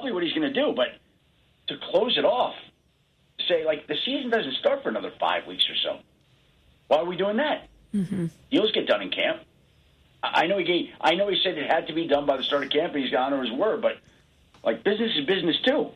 probably what he's going to do. But to close it off, say, like, the season doesn't start for another 5 weeks or so. Why are we doing that? Mm-hmm. Deals get done in camp. I know he said it had to be done by the start of camp, and he's going to honor his word. But, like, business is business, too.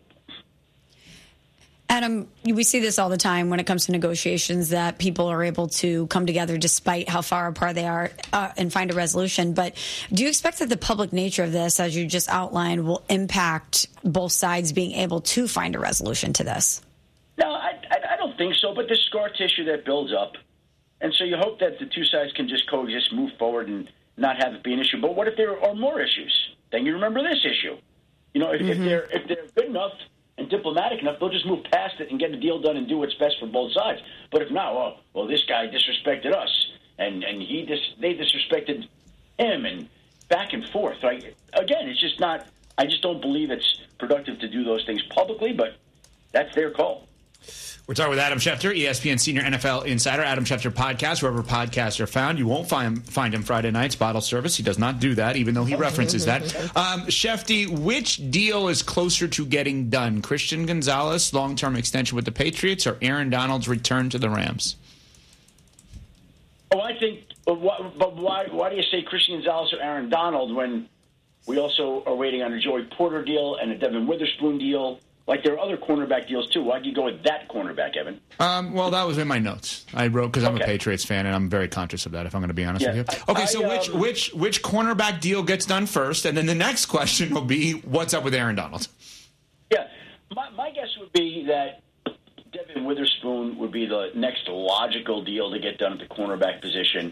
Adam, we see this all the time when it comes to negotiations, that people are able to come together despite how far apart they are and find a resolution. But do you expect that the public nature of this, as you just outlined, will impact both sides being able to find a resolution to this? No, I don't think so, but there's scar tissue that builds up. And so you hope that the two sides can just coexist, move forward, and not have it be an issue. But what if there are more issues? Then you remember this issue. You know, if they're good enough and diplomatic enough, they'll just move past it and get the deal done and do what's best for both sides. But if not, well, this guy disrespected us, and they disrespected him, and back and forth. Right? Again, it's just not. I just don't believe it's productive to do those things publicly, but that's their call. We're talking with Adam Schefter, ESPN Senior NFL Insider. Adam Schefter Podcast, wherever podcasts are found. You won't find him Friday nights, bottle service. He does not do that, even though he references that. Shefty, which deal is closer to getting done? Christian Gonzalez, long-term extension with the Patriots, or Aaron Donald's return to the Rams? Oh, I think, but why do you say Christian Gonzalez or Aaron Donald when we also are waiting on a Joey Porter deal and a Devin Witherspoon deal? Like, there are other cornerback deals, too. Why'd you go with that cornerback, Evan? Well, that was in my notes. I wrote because I'm a Patriots fan, and I'm very conscious of that, if I'm going to be honest with you. Which cornerback deal gets done first? And then the next question will be, what's up with Aaron Donald? Yeah, my guess would be that Devin Witherspoon would be the next logical deal to get done at the cornerback position.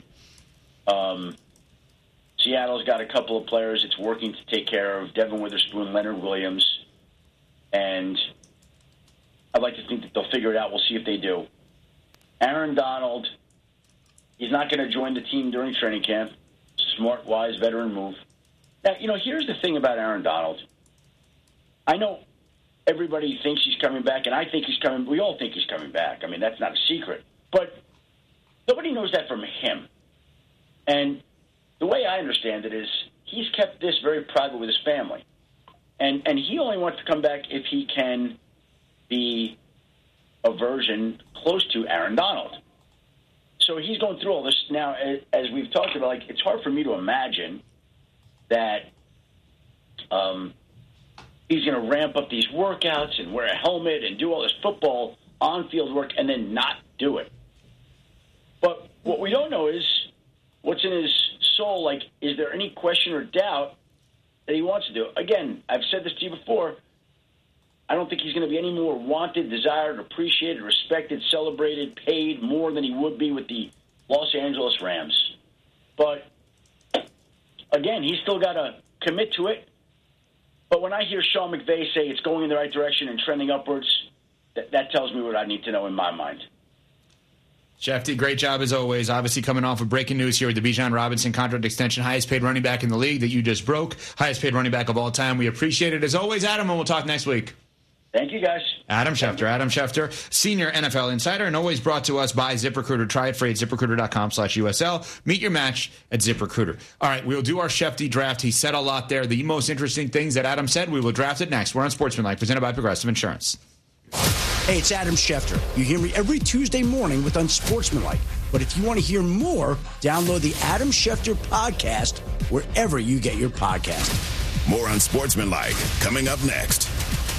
Seattle's got a couple of players it's working to take care of, Devin Witherspoon, Leonard Williams. And I'd like to think that they'll figure it out. We'll see if they do. Aaron Donald, he's not going to join the team during training camp. Smart, wise, veteran move. Now, here's the thing about Aaron Donald. I know everybody thinks he's coming back, and I think he's coming. We all think he's coming back. I mean, that's not a secret. But nobody knows that from him. And the way I understand it is he's kept this very private with his family. And he only wants to come back if he can be a version close to Aaron Donald. So he's going through all this. Now, as we've talked about, it's hard for me to imagine that he's going to ramp up these workouts and wear a helmet and do all this football on-field work and then not do it. But what we don't know is what's in his soul. Like, is there any question or doubt that he wants to do? Again, I've said this to you before. I don't think he's going to be any more wanted, desired, appreciated, respected, celebrated, paid more than he would be with the Los Angeles Rams. But, again, he's still got to commit to it. But when I hear Sean McVay say it's going in the right direction and trending upwards, that tells me what I need to know in my mind. Shefty, great job as always. Obviously coming off of breaking news here with the Bijan Robinson contract extension, highest paid running back in the league that you just broke, highest paid running back of all time. We appreciate it as always, Adam, and we'll talk next week. Thank you, guys. Adam Schefter, Senior NFL Insider, and always brought to us by ZipRecruiter. Try it free at ZipRecruiter.com/USL. Meet your match at ZipRecruiter. All right, we'll do our Shefty draft. He said a lot there. The most interesting things that Adam said, we will draft it next. We're on Sportsmanlike, presented by Progressive Insurance. Hey, it's Adam Schefter. You hear me every Tuesday morning with Unsportsmanlike. But if you want to hear more, download the Adam Schefter podcast wherever you get your podcast. More Unsportsmanlike coming up next.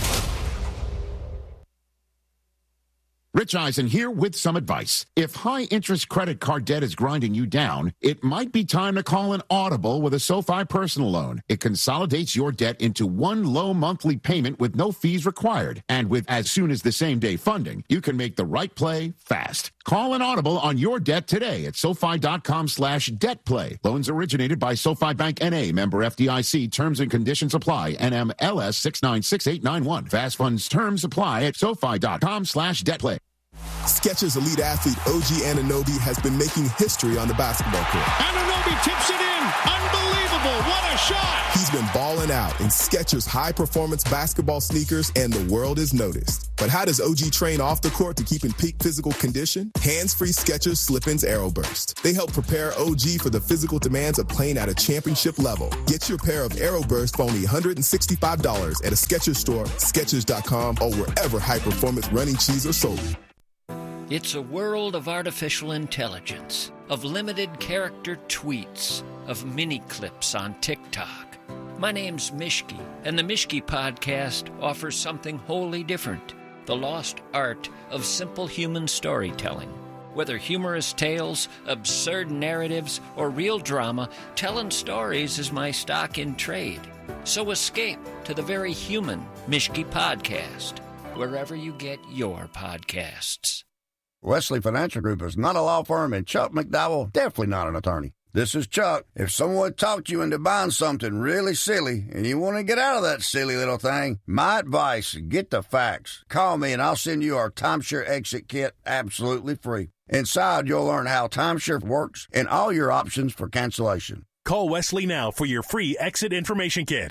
Rich Eisen here with some advice. If high-interest credit card debt is grinding you down, it might be time to call an audible with a SoFi personal loan. It consolidates your debt into one low monthly payment with no fees required. And with as soon as the same-day funding, you can make the right play fast. Call an audible on your debt today at SoFi.com/debtplay. Loans originated by SoFi Bank N.A., member FDIC. Terms and conditions apply. NMLS 696891. Fast funds terms apply at SoFi.com/debtplay. Skechers elite athlete OG Anunoby has been making history on the basketball court. Anunoby tips it in. Unbelievable. What a shot. He's been balling out in Skechers high-performance basketball sneakers, and the world has noticed. But how does OG train off the court to keep in peak physical condition? Hands-free Skechers Slip-ins Aeroburst. They help prepare OG for the physical demands of playing at a championship level. Get your pair of Aeroburst for only $165 at a Skechers store, Skechers.com, or wherever high-performance running shoes are sold. It's a world of artificial intelligence, of limited character tweets, of mini clips on TikTok. My name's Mishki, and the Mishki Podcast offers something wholly different. The lost art of simple human storytelling. Whether humorous tales, absurd narratives, or real drama, telling stories is my stock in trade. So escape to the very human Mishki Podcast, wherever you get your podcasts. Wesley Financial Group is not a law firm, and Chuck McDowell, definitely not an attorney. This is Chuck. If someone talked you into buying something really silly and you want to get out of that silly little thing, my advice, get the facts. Call me and I'll send you our timeshare exit kit absolutely free. Inside, you'll learn how timeshare works and all your options for cancellation. Call Wesley now for your free exit information kit.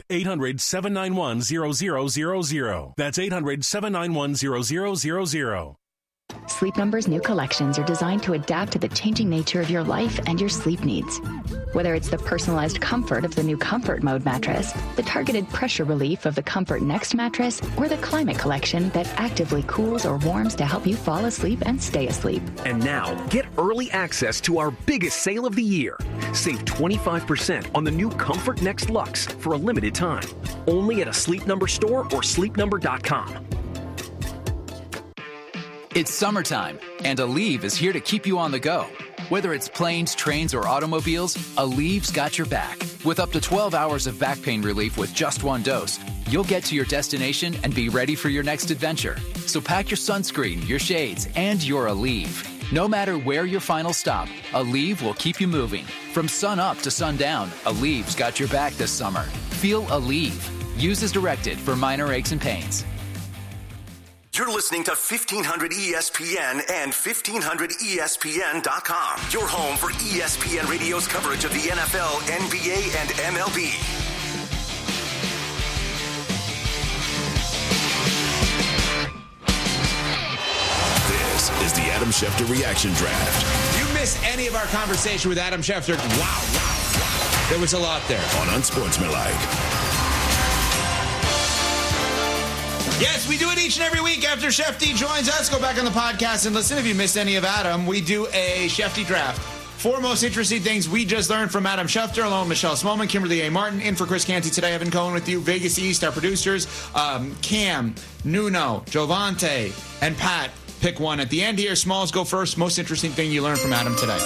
800-791-0000. That's 800-791-0000. Sleep Number's new collections are designed to adapt to the changing nature of your life and your sleep needs. Whether it's the personalized comfort of the new Comfort Mode mattress, the targeted pressure relief of the Comfort Next mattress, or the Climate Collection that actively cools or warms to help you fall asleep and stay asleep. And now, get early access to our biggest sale of the year. Save 25% on the new Comfort Next Luxe for a limited time. Only at a Sleep Number store or sleepnumber.com. It's summertime, and Aleve is here to keep you on the go. Whether it's planes, trains, or automobiles, Aleve's got your back. With up to 12 hours of back pain relief with just one dose, you'll get to your destination and be ready for your next adventure. So pack your sunscreen, your shades, and your Aleve. No matter where your final stop, Aleve will keep you moving. From sun up to sundown, Aleve's got your back this summer. Feel Aleve. Use as directed for minor aches and pains. You're listening to 1500 ESPN and 1500ESPN.com. Your home for ESPN Radio's coverage of the NFL, NBA, and MLB. This is the Adam Schefter Reaction Draft. If you missed any of our conversation with Adam Schefter, wow. There was a lot there. On Unsportsmanlike. Yes, we do it each and every week after Shefty joins us. Go back on the podcast and listen. If you missed any of Adam, we do a Shefty draft. 4 most interesting things we just learned from Adam Schefter, along with Michelle Smallman, Kimberly A. Martin, in for Chris Canty today. Evan Cohen with you. Vegas East, our producers, Cam, Nuno, Jovante, and Pat. Pick one at the end here. Smalls, go first. Most interesting thing you learned from Adam today.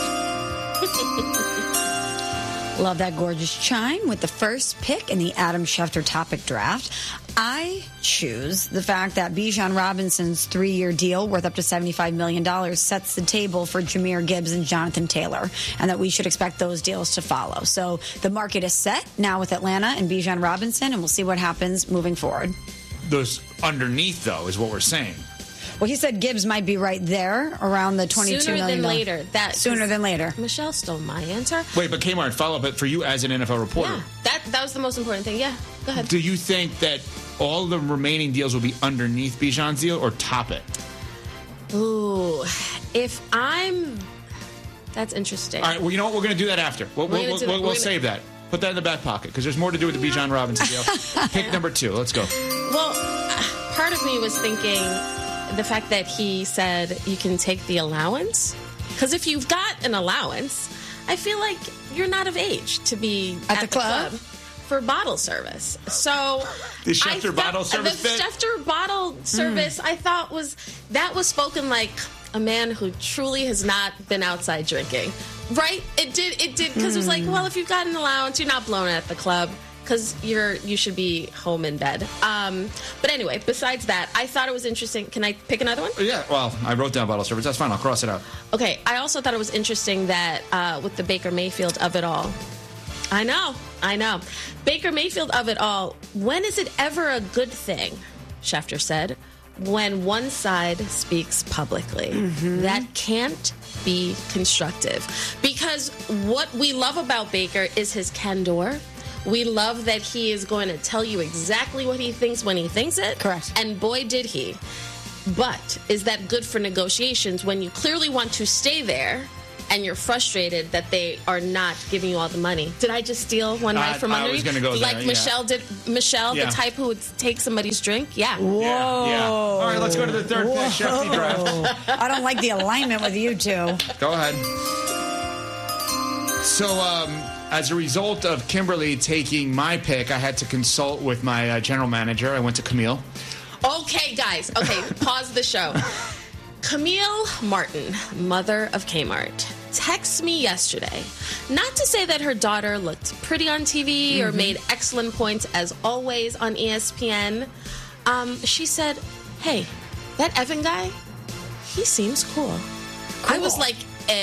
Love that gorgeous chime with the first pick in the Adam Schefter topic draft. I choose the fact that Bijan Robinson's 3-year deal worth up to $75 million sets the table for Jahmyr Gibbs and Jonathan Taylor, and that we should expect those deals to follow. So the market is set now with Atlanta and Bijan Robinson, and we'll see what happens moving forward. Those underneath, though, is what we're saying. Well, he said Gibbs might be right there around the $22 Sooner million. than later. Sooner than later. Michelle stole my answer. Wait, but Kmart, follow up for you as an NFL reporter. Yeah, that was the most important thing. Yeah, go ahead. Do you think that all the remaining deals will be underneath Bijan's deal or top it? Ooh, that's interesting. All right, well, you know what? We're going to do that after. We'll save that. Put that in the back pocket because there's more to do with the Bijan Robinson deal. Pick number 2. Let's go. Well, part of me was thinking the fact that he said you can take the allowance. Because if you've got an allowance, I feel like you're not of age to be at the club for bottle service. So the Schefter bottle service bit? The Schefter bottle service, I thought was spoken like a man who truly has not been outside drinking. Right? It did, because it was like, well, if you've got an allowance, you're not blown at the club. Because you should be home in bed. But anyway, besides that, I thought it was interesting. Can I pick another one? Yeah, well, I wrote down bottle service. That's fine. I'll cross it out. Okay, I also thought it was interesting that with the Baker Mayfield of it all. I know. Baker Mayfield of it all. When is it ever a good thing, Schefter said, when one side speaks publicly? That can't be constructive. Because what we love about Baker is his candor. We love that he is going to tell you exactly what he thinks when he thinks it. Correct. And boy, did he. But is that good for negotiations when you clearly want to stay there and you're frustrated that they are not giving you all the money? Did I just steal one right from under you? I was going to go there, like Michelle did. Michelle, the type who would take somebody's drink? Yeah. Whoa. Yeah. All right, let's go to the third pick, Shefty draft. I don't like the alignment with you two. Go ahead. So, as a result of Kimberly taking my pick, I had to consult with my general manager. I went to Camille. Okay, guys. Okay, pause the show. Camille Martin, mother of Kmart, texted me yesterday. Not to say that her daughter looked pretty on TV or made excellent points, as always, on ESPN. She said, hey, that Evan guy, he seems cool. I was like,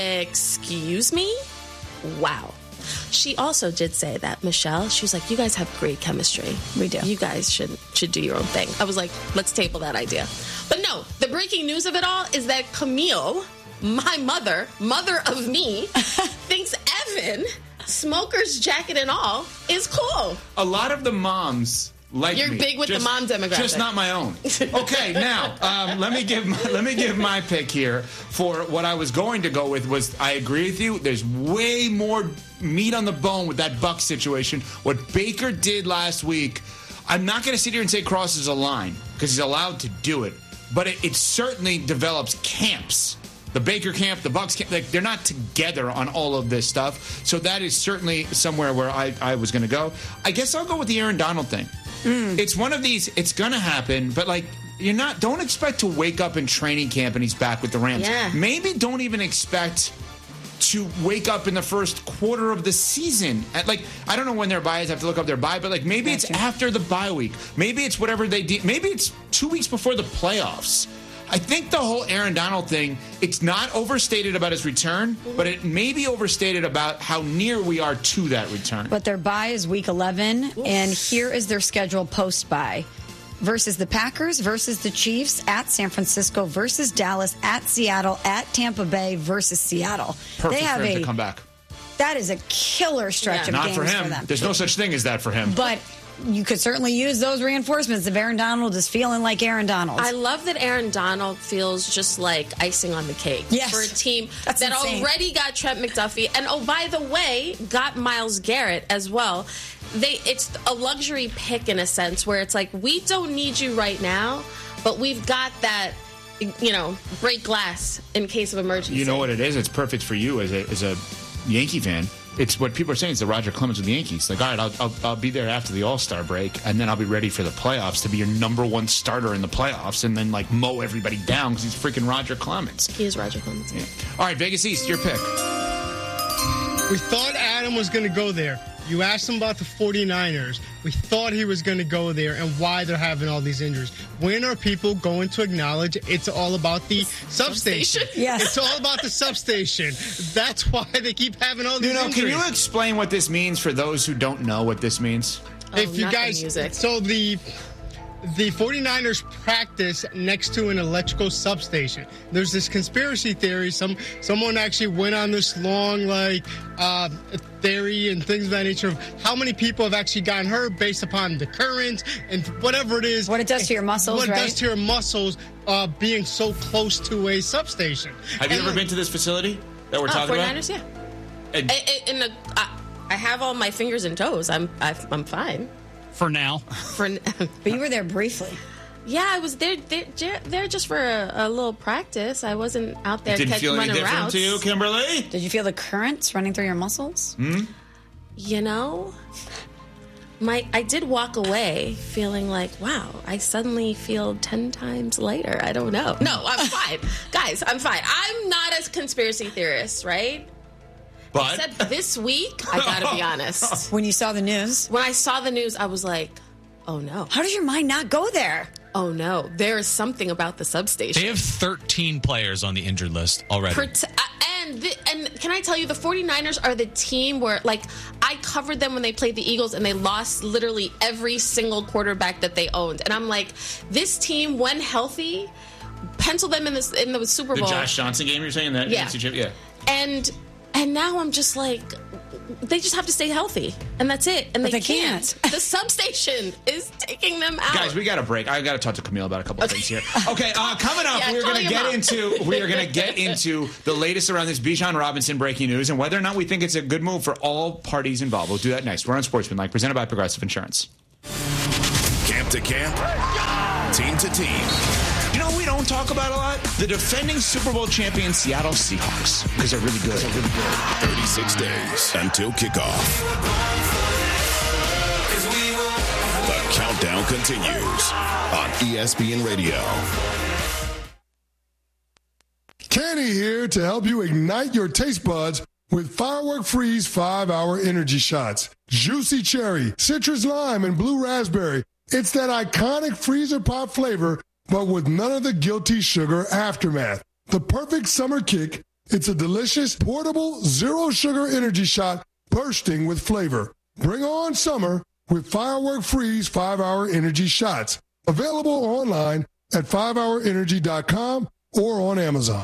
excuse me? Wow. She also did say that, Michelle, she was like, you guys have great chemistry. We do. You guys should do your own thing. I was like, let's table that idea. But no, the breaking news of it all is that Camille, my mother of me, thinks Evan, smoker's jacket and all, is cool. A lot of the moms like You're me. big with the mom demographic. Just not my own. Okay, now let me give my pick here for what I was going to go with. Was I agree with you? There's way more meat on the bone with that Buck situation. What Baker did last week, I'm not going to sit here and say crosses a line because he's allowed to do it, but it certainly develops camps. The Baker camp, the Bucks camp, they're not together on all of this stuff. So that is certainly somewhere where I was going to go. I guess I'll go with the Aaron Donald thing. It's one of these, it's going to happen, but like, don't expect to wake up in training camp and he's back with the Rams. Yeah. Maybe don't even expect to wake up in the first quarter of the season. Like, I don't know when their bye is. I have to look up their bye, but like maybe it's after the bye week. Maybe it's whatever they did. Maybe it's 2 weeks before the playoffs. I think the whole Aaron Donald thing, it's not overstated about his return, but it may be overstated about how near we are to that return. But their bye is week 11, and here is their schedule post-bye. Versus the Packers, versus the Chiefs, at San Francisco, versus Dallas, at Seattle, at Tampa Bay, versus Seattle. Perfect they have for him to come back. That is a killer stretch of Not games for him. them. There's no such thing as that for him. But you could certainly use those reinforcements if Aaron Donald is feeling like Aaron Donald. I love that Aaron Donald feels just like icing on the cake for a team that insane. already got Trent McDuffie and, oh, by the way, got Myles Garrett as well. It's a luxury pick in a sense where it's like, we don't need you right now, but we've got that, break glass in case of emergency. You know what it is? It's perfect for you as a Yankee fan. It's what people are saying. It's the Roger Clemens with the Yankees. Like, all right, I'll be there after the All-Star break, and then I'll be ready for the playoffs to be your number one starter in the playoffs, and then like mow everybody down because he's freaking Roger Clemens. He is Roger Clemens. Yeah. All right, Vegas East, your pick. We thought Adam was going to go there. You asked him about the 49ers. We thought he was going to go there and why they're having all these injuries. When are people going to acknowledge it's all about the substation? Yes. It's all about the substation. That's why they keep having all these injuries. Can you explain what this means for those who don't know what this means? If you guys, so the 49ers practice next to an electrical substation. There's this conspiracy theory. Someone actually went on this long, theory and things of that nature of how many people have actually gotten hurt based upon the current and whatever it is. What it does to your muscles, What right? it does to your muscles being so close to a substation. Have you ever been to this facility that we're talking 49ers, about? yeah. I have all my fingers and toes. I'm fine. For now. But you were there briefly. Yeah, I was there just for a little practice. I wasn't out there Didn't feel any running different routes. to you, Kimberly? Did you feel the currents running through your muscles? I did walk away feeling like, wow, I suddenly feel 10 times lighter. I don't know. No, I'm fine. Guys, I'm fine. I'm not a conspiracy theorist, right? But Except this week, I gotta be honest. When you saw the news? When I saw the news, I was like, oh no. How does your mind not go there? Oh no, there is something about the substation. They have 13 players on the injured list already. And can I tell you, the 49ers are the team where, I covered them when they played the Eagles and they lost literally every single quarterback that they owned. And I'm like, this team, when healthy, pencil them in the Super Bowl. The Josh Johnson game, you're saying that? Yeah. Yeah. And now I'm just like, they just have to stay healthy, and that's it. And But they they can't. can't. The substation is taking them out. Guys, we got a break. I got to talk to Camille about a couple of things here. Okay, coming up, Yeah, we're call going to your mom. get into the latest around this Bijan Robinson breaking news and whether or not we think it's a good move for all parties involved. We'll do that next. We're on Sportsmanlike, presented by Progressive Insurance. Camp to camp, team to team. You know what we don't talk about a lot? The defending Super Bowl champion Seattle Seahawks, because they're really good. 36 days until kickoff. The countdown continues on ESPN Radio. Kenny here to help you ignite your taste buds with Firework Freeze 5-Hour Energy Shots. Juicy cherry, citrus lime, and blue raspberry. It's that iconic freezer pop flavor, but with none of the guilty sugar aftermath. The perfect summer kick. It's a delicious, portable, zero-sugar energy shot bursting with flavor. Bring on summer with Firework Freeze 5-Hour Energy Shots. Available online at 5hourenergy.com or on Amazon.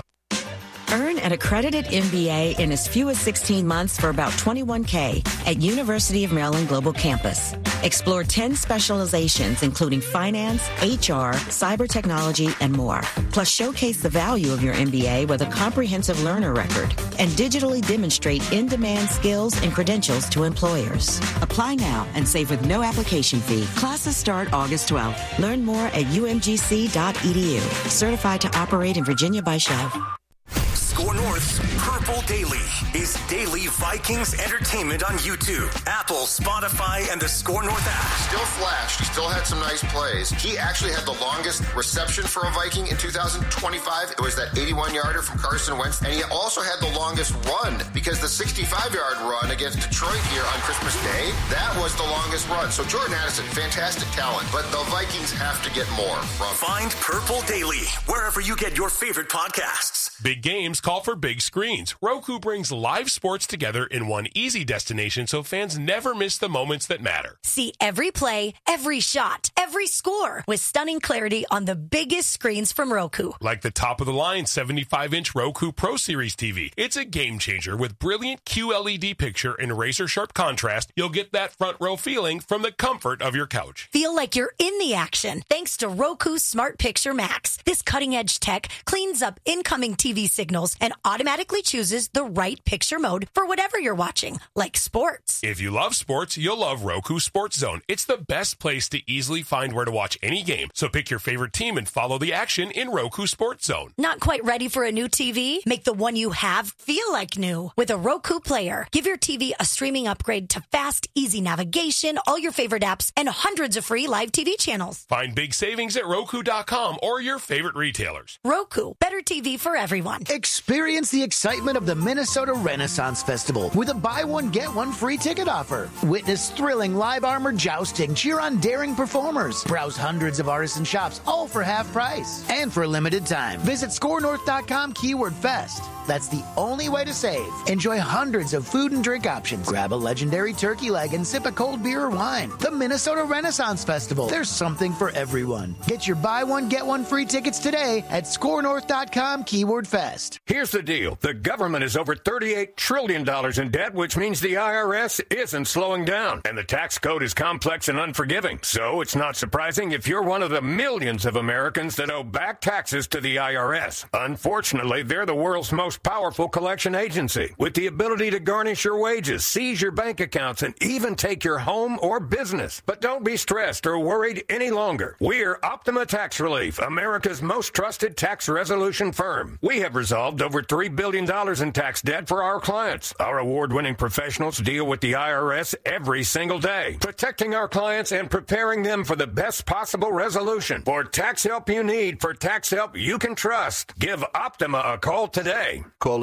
Earn an accredited MBA in as few as 16 months for about $21K at University of Maryland Global Campus. Explore 10 specializations, including finance, HR, cyber technology, and more. Plus, showcase the value of your MBA with a comprehensive learner record and digitally demonstrate in-demand skills and credentials to employers. Apply now and save with no application fee. Classes start August 12th. Learn more at umgc.edu. Certified to operate in Virginia by Chev. Score North's Purple Daily is daily Vikings entertainment on YouTube, Apple, Spotify, and the Score North app. Still flashed. He still had some nice plays. He actually had the longest reception for a Viking in 2025. It was that 81-yarder from Carson Wentz. And he also had the longest run because the 65-yard run against Detroit here on Christmas Day, that was the longest run. So Jordan Addison, fantastic talent. But the Vikings have to get more from. Find Purple Daily wherever you get your favorite podcasts. Big games call for big screens. Roku brings live sports together in one easy destination so fans never miss the moments that matter. See every play, every shot, every score with stunning clarity on the biggest screens from Roku. Like the top-of-the-line 75-inch Roku Pro Series TV. It's a game changer with brilliant QLED picture and razor-sharp contrast. You'll get that front-row feeling from the comfort of your couch. Feel like you're in the action thanks to Roku Smart Picture Max. This cutting-edge tech cleans up incoming TV signals and automatically chooses the right picture mode for whatever you're watching, like sports. If you love sports, you'll love Roku Sports Zone. It's the best place to easily find where to watch any game. So pick your favorite team and follow the action in Roku Sports Zone. Not quite ready for a new TV? Make the one you have feel like new with a Roku Player. Give your TV a streaming upgrade to fast, easy navigation, all your favorite apps, and hundreds of free live TV channels. Find big savings at Roku.com or your favorite retailers. Roku, better TV for everyone. Experience the excitement of the Minnesota Renaissance Festival with a buy one, get one free ticket offer. Witness thrilling live armor jousting, cheer on daring performers, browse hundreds of artisan shops, all for half price. And for a limited time, visit scorenorth.com keyword fest. That's the only way to save. Enjoy hundreds of food and drink options. Grab a legendary turkey leg and sip a cold beer or wine. The Minnesota Renaissance Festival. There's something for everyone. Get your buy one, get one free tickets today at scorenorth.com keyword fest. Here's the deal. The government is over $38 trillion in debt, which means the IRS isn't slowing down. And the tax code is complex and unforgiving. So it's not surprising if you're one of the millions of Americans that owe back taxes to the IRS. Unfortunately, they're the world's most powerful collection agency with the ability to garnish your wages, seize your bank accounts, and even take your home or business. But don't be stressed or worried any longer. We're Optima Tax Relief, America's most trusted tax resolution firm. We have resolved over $3 billion in tax debt for our clients. Our award-winning professionals deal with the IRS every single day, protecting our clients and preparing them for the best possible resolution. For tax help you need, for tax help you can trust, give Optima a call today. Call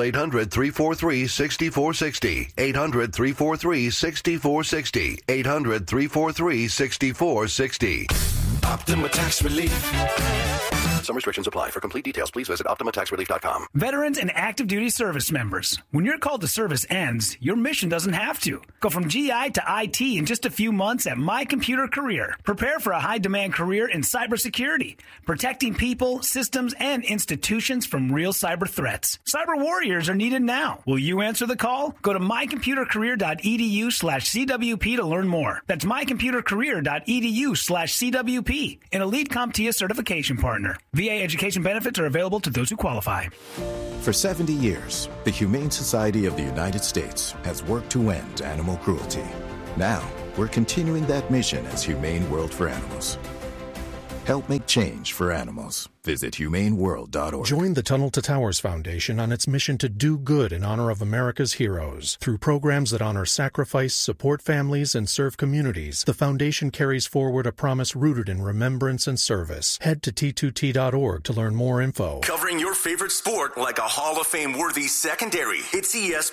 800-343-6460. 800-343-6460. 800-343-6460. Optima Tax Relief. Some restrictions apply. For complete details, please visit OptimaTaxRelief.com. Veterans and active duty service members. When your call to service ends, your mission doesn't have to. Go from GI to IT in just a few months at My Computer Career. Prepare for a high-demand career in cybersecurity, protecting people, systems, and institutions from real cyber threats. Cyber warriors are needed now. Will you answer the call? Go to mycomputercareer.edu/CWP to learn more. That's mycomputercareer.edu/CWP, an elite CompTIA certification partner. VA education benefits are available to those who qualify. For 70 years, the Humane Society of the United States has worked to end animal cruelty. Now, we're continuing that mission as Humane World for Animals. Help make change for animals. Visit humaneworld.org. Join the Tunnel to Towers Foundation on its mission to do good in honor of America's heroes. Through programs that honor sacrifice, support families, and serve communities, the foundation carries forward a promise rooted in remembrance and service. Head to T2T.org to learn more info. Covering your favorite sport like a Hall of Fame-worthy secondary. It's ESPN.